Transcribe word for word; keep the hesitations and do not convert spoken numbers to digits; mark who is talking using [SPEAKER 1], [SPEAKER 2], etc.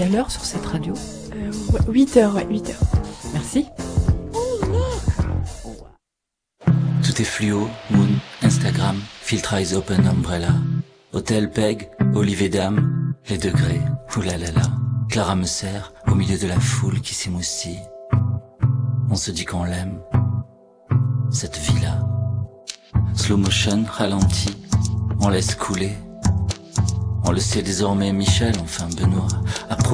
[SPEAKER 1] bien l'heure sur cette radio?
[SPEAKER 2] euh, ouais, huit heures, ouais, huit heures.
[SPEAKER 1] Merci.
[SPEAKER 3] Tout est fluo, Moon, Instagram, Filtre Eyes Open Umbrella. Hôtel Peg, Olivier Dame, les degrés, oulalala. Clara me serre au milieu de la foule qui s'émoustille. On se dit qu'on l'aime, cette vie-là. Slow motion, ralenti, on laisse couler. On le sait désormais, Michel, enfin Benoît, a